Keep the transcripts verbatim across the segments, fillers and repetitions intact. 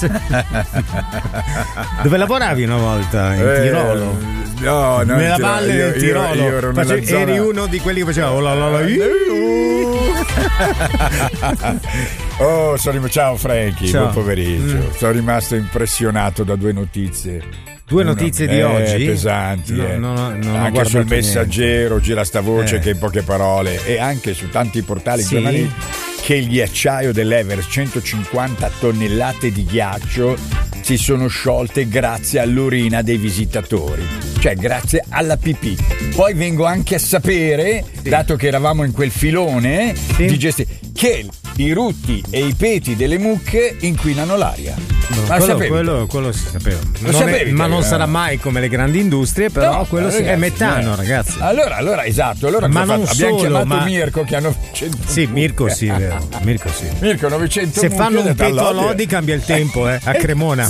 Dove lavoravi una volta? In Eh, Tirolo? No, no, Nella in valle Tirolo. del Tirolo. Io, io ero Face- nella zona... Eri uno di quelli che faceva oh la la la Oh, sono rim- ciao Frankie, Ciao. buon pomeriggio. Mm. Sono rimasto impressionato da due notizie. Due notizie Una- di eh, oggi? pesanti, No, eh. no, no, non ho anche guardato sul Messaggero gira sta voce Eh. che in poche parole, e anche su tanti portali Sì. giornali, che il ghiacciaio dell'Everest, centocinquanta tonnellate di ghiaccio, si sono sciolte grazie all'urina dei visitatori, cioè grazie alla pipì. Poi vengo anche a sapere, Sì. dato che eravamo in quel filone Sì. di gesti- che i rutti e i peti delle mucche inquinano l'aria. No, Ma quello, sapevi? quello, quello si sapeva. Lo Non è- sapevi ma te, non eh? sarà mai come le grandi industrie, però No, quello sì, è ragazzi, metano, eh. ragazzi. Allora, allora esatto, allora Ma cosa non fa- abbiamo solo, chiamato ma- Mirko che hanno cento Sì, Mirko sì, è vero. Mirko sì. Mirko novecento Se mucche, fanno un ha detto, peto a all'Odi- Lodi cambia il tempo, eh, a Cremona.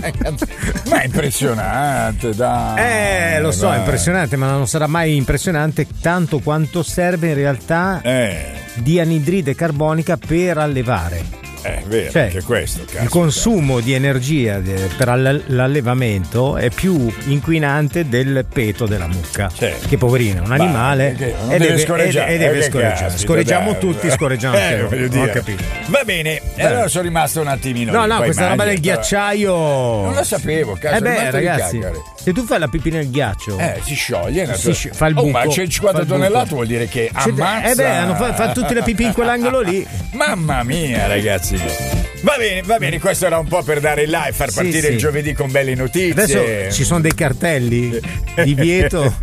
Ma è impressionante, dai. Eh, lo so, dai. è impressionante, ma non sarà mai impressionante tanto quanto serve in realtà Eh, di anidride carbonica per allevare. è vero, Cioè, anche questo, Il caspita. consumo di energia de- per all- l'allevamento è più inquinante del peto della mucca. Certo. Che poverina, un animale. Ma, che- non e deve scorreggiare, e- e deve eh, che scorreggiare. caspita, Scorreggiamo dai. tutti, scorreggiamo anche Eh, noi. voglio Ho dire. capito. Va bene, e allora sono rimasto un attimino No, lì, no, poi questa roba del immagino, ghiacciaio. Non lo sapevo, cazzo, Eh beh, rimasto di ragazzi, chiacchiere. se tu fai la pipì nel ghiaccio, Eh, si scioglie, Si natura- sci- fa il Oh, buco, ma centocinquanta fa il buco. tonnellate vuol dire che C'è- ammazza. eh beh, hanno fa- fanno tutti la pipì in quell'angolo lì. Mamma mia, ragazzi. Va bene, va bene, questo era un po' per dare il live, far Sì, partire sì. il giovedì con belle notizie. Adesso ci sono dei cartelli divieto,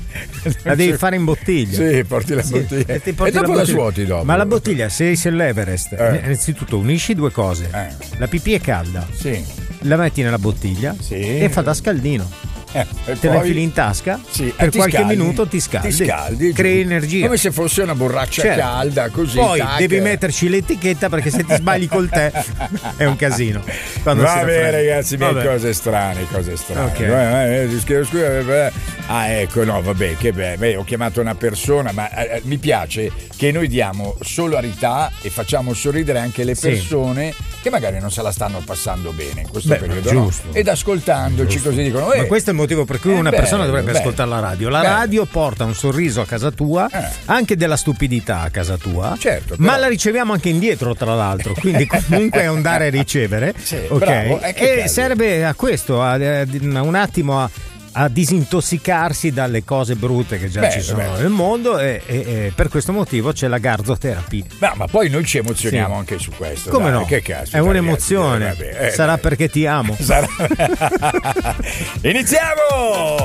la devi fare in bottiglia. Sì, porti la Sì, bottiglia. e ti porti E dopo la bottiglia. svuoti dopo. Ma la bottiglia, se sei all'Everest, Eh. innanzitutto unisci due cose. Eh. La pipì è calda, Sì. la metti nella bottiglia Sì. e fa da scaldino. Eh, e Te la poi- infili in tasca, Sì, e per ti qualche scaldi. minuto ti scaldi, Ti scaldi, crei giusto. energia. Come se fosse una borraccia Certo. calda, così. Poi tac. devi metterci l'etichetta perché se ti sbagli col tè è un casino. Quando si Va bene, raffredda. ragazzi, miei, Vabbè. cose strane, cose strane. Ok. Eh, eh, scusa, scusa, eh, ah, ecco, no, vabbè, che beh, beh, ho chiamato una persona, ma eh, mi piace che noi diamo solarità e facciamo sorridere anche le Sì. persone che magari non se la stanno passando bene in questo Beh, periodo, giusto. no? Ed ascoltandoci così dicono, eh, Ma questo è il motivo per cui è una bello, persona dovrebbe bello. ascoltare la radio. La Bello. radio porta un sorriso a casa tua, Eh. anche della stupidità a casa tua. Certo, ma però- la riceviamo anche indietro, tra l'altro. Quindi comunque è un dare e ricevere. Sì, ok? bravo, eh, che E caso. serve a questo, a, a- un attimo a, a disintossicarsi dalle cose brutte che già Beh, ci sono beh. nel mondo e, e- e per questo motivo c'è la garzoterapia. ma, ma poi noi ci emozioniamo Sì. anche su questo. Come dai, no? Che caspita, È un'emozione. ragazzi, eh, vabbè, eh, Sarà dai. perché ti amo. Sarà- Iniziamo!